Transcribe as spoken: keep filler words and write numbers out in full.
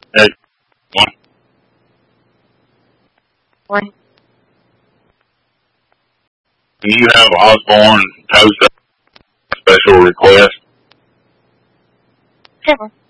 Hey, one. One. Can you have Osborne toast a special request? Sure.